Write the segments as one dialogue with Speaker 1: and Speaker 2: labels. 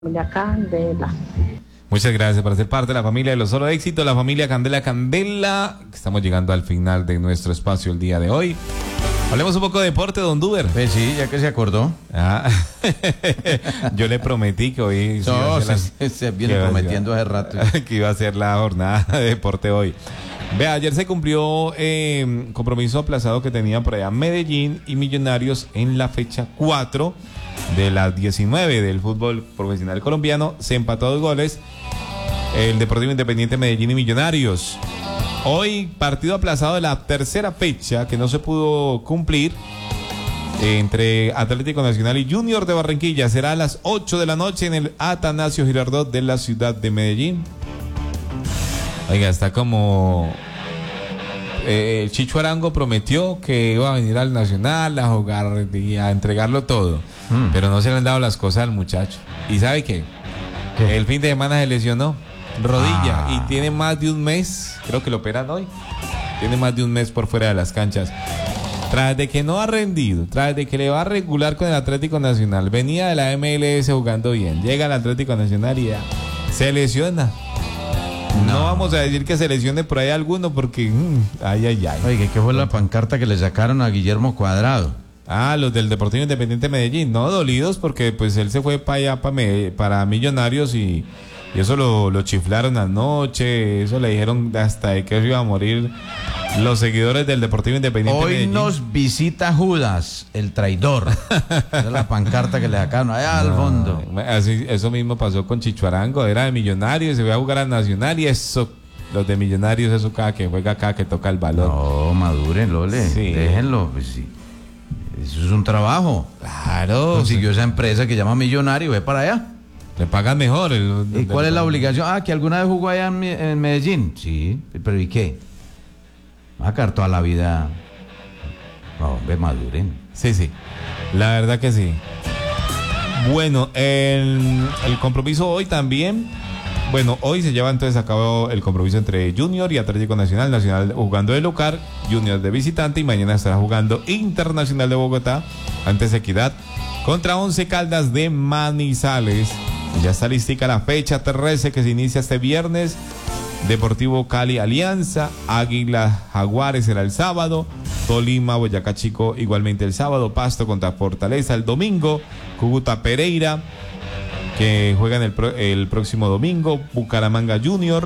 Speaker 1: Familia Candela.
Speaker 2: Muchas gracias por ser parte de la familia de los Solo Éxito, la familia Candela Candela. Estamos llegando al final de nuestro espacio el día de hoy. Hablemos un poco de deporte, don Duber.
Speaker 3: Pues sí, ya que se acordó.
Speaker 2: Yo le prometí que hoy
Speaker 3: se viene prometiendo hace rato.
Speaker 2: Que iba a ser la jornada de deporte hoy. Vea, ayer se cumplió compromiso aplazado que tenía por allá Medellín y Millonarios en la fecha 4 de las 19 del fútbol profesional colombiano. Se empató a 2 goles el Deportivo Independiente Medellín y Millonarios. Hoy partido aplazado de la tercera fecha que no se pudo cumplir entre Atlético Nacional y Junior de Barranquilla. Será a las 8 de la noche en el Atanasio Girardot de la ciudad de Medellín. Oiga, está como el Chicho Arango prometió que iba a venir al Nacional a jugar y a entregarlo todo, pero no se le han dado las cosas al muchacho. ¿Y sabe qué? El fin de semana se lesionó rodilla y tiene más de un mes, creo que lo operan hoy, tiene más de un mes por fuera de las canchas. Tras de que no ha rendido, tras de que le va a regular con el Atlético Nacional, venía de la MLS jugando bien, llega al Atlético Nacional y ya se lesiona. No vamos a decir que se lesione por ahí alguno porque ay.
Speaker 3: Oye, ¿qué fue la pancarta que le sacaron a Guillermo Cuadrado?
Speaker 2: Los del Deportivo Independiente Medellín, no dolidos porque pues él se fue para allá para Millonarios y eso lo chiflaron anoche, eso le dijeron hasta de que se iba a morir los seguidores del Deportivo Independiente
Speaker 3: Hoy
Speaker 2: Medellín.
Speaker 3: Nos visita Judas, el traidor. Esa es la pancarta que le sacaron allá al fondo.
Speaker 2: Eso mismo pasó con Chicho Arango, era de Millonarios, se fue a jugar al Nacional y eso, los de Millonarios, eso cada que juega, cada que toca el balón.
Speaker 3: No, maduren, Lole, sí. Déjenlo, pues sí. Eso es un trabajo.
Speaker 2: Claro.
Speaker 3: Consiguió esa empresa que llama Millonario, ve para allá.
Speaker 2: Le pagan mejor.
Speaker 3: ¿Y cuál es la obligación? Que alguna vez jugó allá en Medellín. Sí, pero ¿y qué? Va a quedar toda la vida. No, hombre, maduren.
Speaker 2: Sí, la verdad que sí. Bueno, el compromiso hoy también. Bueno, hoy se lleva entonces a cabo el compromiso entre Junior y Atlético Nacional. Nacional jugando de local, Junior de visitante, y mañana estará jugando Internacional de Bogotá, antes Equidad, contra Once Caldas de Manizales. Ya está listica la fecha 13 que se inicia este viernes. Deportivo Cali Alianza, Águila Jaguares será el sábado, Tolima Boyacá Chico igualmente el sábado, Pasto contra Fortaleza el domingo, Cúcuta Pereira que juegan el próximo domingo, Bucaramanga Junior,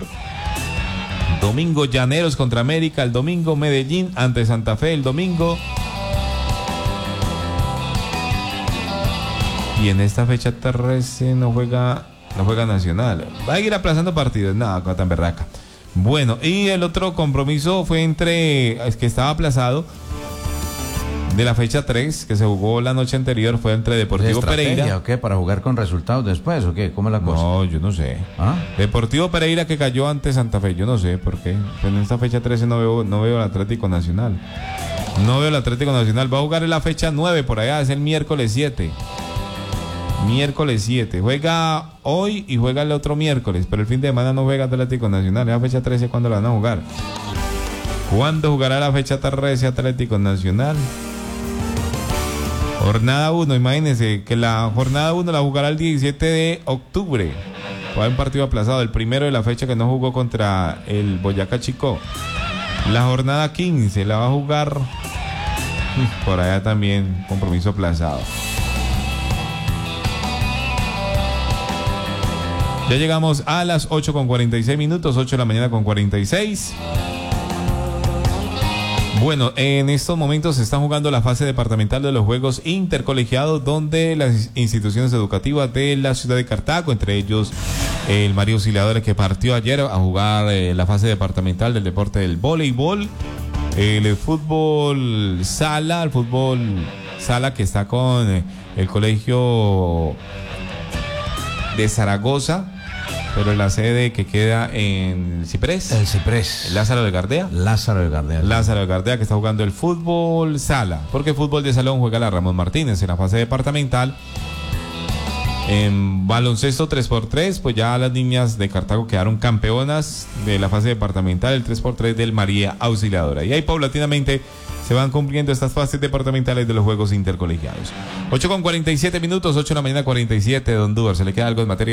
Speaker 2: domingo Llaneros contra América el domingo, Medellín ante Santa Fe el domingo. Y en esta fecha 13 no juega Nacional. Va a ir aplazando partidos. Nada, cosa tan berraca. Bueno, y el otro compromiso fue es que estaba aplazado de la fecha 3, que se jugó la noche anterior, fue entre Deportivo Pereira.
Speaker 3: ¿O qué? ¿Para jugar con resultados después o qué? ¿Cómo es la cosa?
Speaker 2: No, yo no sé. Deportivo Pereira que cayó ante Santa Fe, yo no sé por qué. En esta fecha 13 no veo el Atlético Nacional. No veo el Atlético Nacional. Va a jugar en la fecha 9 por allá, es el miércoles 7. Miércoles 7, juega hoy y juega el otro miércoles, pero el fin de semana no juega Atlético Nacional. La fecha 13, ¿cuándo la van a jugar? ¿Cuándo jugará la fecha 13 Atlético Nacional? Jornada 1, imagínense que la jornada 1 la jugará el 17 de octubre. Fue un partido aplazado, el primero de la fecha que no jugó contra el Boyacá Chico. La jornada 15 la va a jugar por allá también, compromiso aplazado. Ya llegamos a las 8:46, 8 de la mañana con 46. Bueno, en estos momentos se está jugando la fase departamental de los Juegos Intercolegiados, donde las instituciones educativas de la ciudad de Cartago, entre ellos el María Auxiliadora, que partió ayer a jugar la fase departamental del deporte del voleibol, el fútbol sala que está con el colegio de Zaragoza, pero la sede que queda en Ciprés.
Speaker 3: El Ciprés.
Speaker 2: Lázaro de Gardea, que está jugando el fútbol sala, porque el fútbol de salón juega la Ramón Martínez en la fase departamental. En baloncesto 3x3, pues ya las niñas de Cartago quedaron campeonas de la fase departamental, el 3x3 del María Auxiliadora. Y ahí paulatinamente se van cumpliendo estas fases departamentales de los Juegos Intercolegiados. 8:47 minutos, 8 de la mañana 47, don Duber, ¿se le queda algo en materia